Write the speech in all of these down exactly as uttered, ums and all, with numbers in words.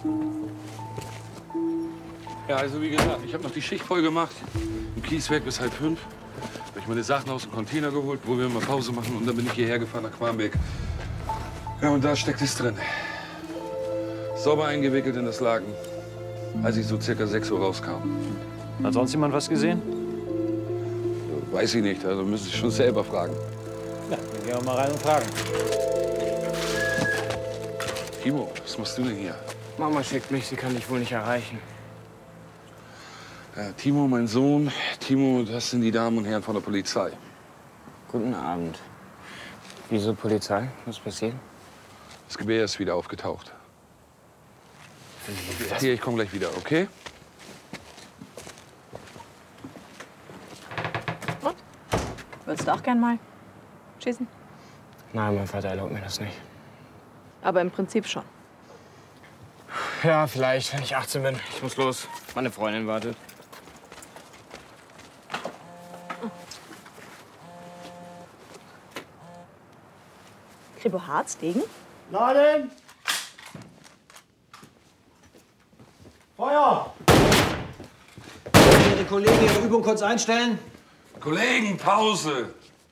Ja, also wie gesagt, ich habe noch die Schicht voll gemacht. Im Kieswerk bis halb fünf. Habe ich meine Sachen aus dem Container geholt, wo wir mal Pause machen. Und dann bin ich hierher gefahren nach Quarmbeck. Ja, und da steckt es drin. Sauber eingewickelt in das Laken, als ich so circa sechs Uhr rauskam. Hat sonst jemand was gesehen? Weiß ich nicht, also müssen Sie schon selber fragen. Ja, dann gehen wir mal rein und fragen. Timo, was machst du denn hier? Mama schickt mich, sie kann dich wohl nicht erreichen. Ja, Timo, mein Sohn. Timo, das sind die Damen und Herren von der Polizei. Guten Abend. Wieso Polizei? Was passiert? Das Gewehr ist wieder aufgetaucht. Hier, ich komme gleich wieder, okay? Und? Würdest du auch gern mal schießen? Nein, mein Vater erlaubt mir das nicht. Aber im Prinzip schon. Ja, vielleicht, wenn ich achtzehn bin. Ich muss los. Meine Freundin wartet. Kripo Harz, Degen? Laden! Feuer! Ihre Kollegen ihre Übung kurz einstellen. Kollegen, Pause!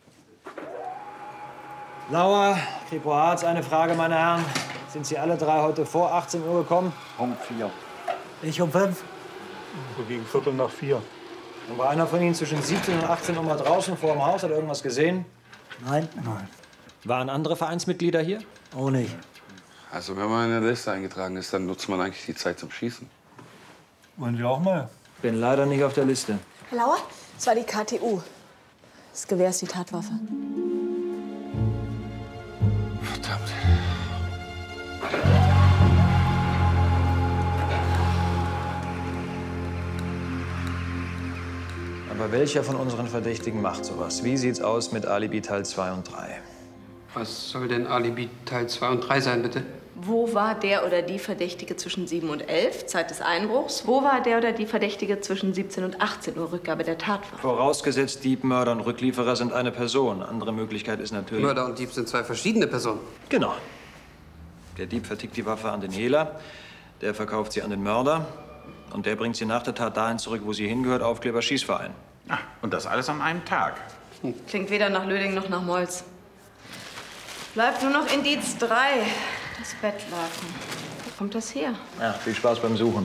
Lauer, Kripo Harz, eine Frage, meine Herren. Sind Sie alle drei heute vor achtzehn Uhr gekommen? Um vier. Ich um fünf. So gegen Viertel nach vier. Und war einer von Ihnen zwischen siebzehn und achtzehn Uhr mal draußen vor dem Haus? Hat er irgendwas gesehen? Nein? Nein. Waren andere Vereinsmitglieder hier? Auch nicht. Also, wenn man in der Liste eingetragen ist, dann nutzt man eigentlich die Zeit zum Schießen. Wollen Sie auch mal? Bin leider nicht auf der Liste. Herr Lauer, es war die K T U. Das Gewehr ist die Tatwaffe. Verdammt. Aber welcher von unseren Verdächtigen macht sowas? Wie sieht's aus mit Alibi Teil zwei und drei? Was soll denn Alibi Teil zwei und drei sein, bitte? Wo war der oder die Verdächtige zwischen sieben und elf, Zeit des Einbruchs? Wo war der oder die Verdächtige zwischen siebzehn und achtzehn Uhr, Rückgabe der Tatwaffe? Vorausgesetzt, Dieb, Mörder und Rücklieferer sind eine Person. Andere Möglichkeit ist natürlich... Mörder und Dieb sind zwei verschiedene Personen. Genau. Der Dieb vertickt die Waffe an den Hehler, der verkauft sie an den Mörder und der bringt sie nach der Tat dahin zurück, wo sie hingehört, Aufkleber Schießverein. Ah, und das alles an einem Tag. Hm. Klingt weder nach Löding noch nach Molz. Bleibt nur noch Indiz drei, das Bettlaken. Wo kommt das her? Ja, viel Spaß beim Suchen.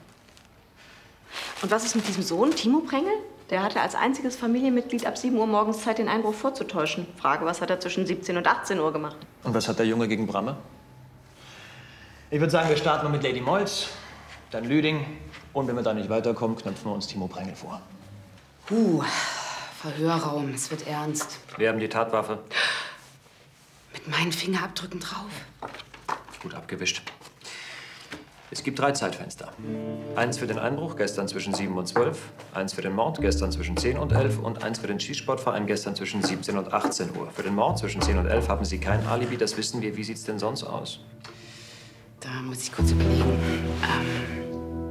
Und was ist mit diesem Sohn, Timo Prengel? Der hatte als einziges Familienmitglied ab sieben Uhr morgens Zeit, den Einbruch vorzutäuschen. Frage, was hat er zwischen siebzehn und achtzehn Uhr gemacht? Und was hat der Junge gegen Bramme? Ich würde sagen, wir starten mal mit Lady Molz, dann Lüding. Und wenn wir da nicht weiterkommen, knöpfen wir uns Timo Prengel vor. Uh, Verhörraum, es wird ernst. Wir haben die Tatwaffe. Mit meinen Fingerabdrücken drauf. Gut abgewischt. Es gibt drei Zeitfenster. Eins für den Einbruch, gestern zwischen sieben und zwölf. Eins für den Mord, gestern zwischen zehn und elf. Und eins für den Schießsportverein, gestern zwischen siebzehn und achtzehn Uhr. Für den Mord zwischen zehn und elf haben Sie kein Alibi, das wissen wir. Wie sieht's denn sonst aus? Da muss ich kurz überlegen. Ähm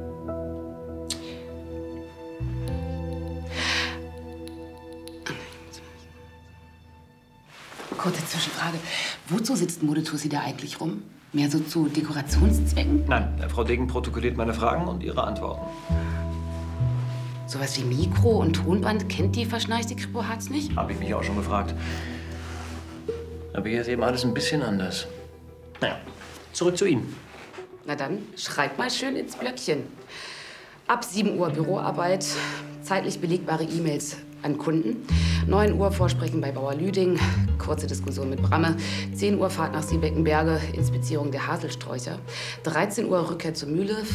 Kurze Zwischenfrage. Wozu sitzt Modetussi da eigentlich rum? Mehr so zu Dekorationszwecken? Nein, Frau Degen protokolliert meine Fragen und Ihre Antworten. Sowas wie Mikro und Tonband kennt die verschnarchte Kripo Harz nicht? Habe ich mich auch schon gefragt. Aber hier ist eben alles ein bisschen anders. Naja, zurück zu Ihnen. Na dann, schreib mal schön ins Blöckchen. Ab sieben Uhr Büroarbeit, zeitlich belegbare E-Mails an Kunden. neun Uhr Vorsprechen bei Bauer Lüding, kurze Diskussion mit Bramme. zehn Uhr Fahrt nach Siebenbeckenberge, Inspizierung der Haselsträucher. dreizehn Uhr Rückkehr zur Mühle,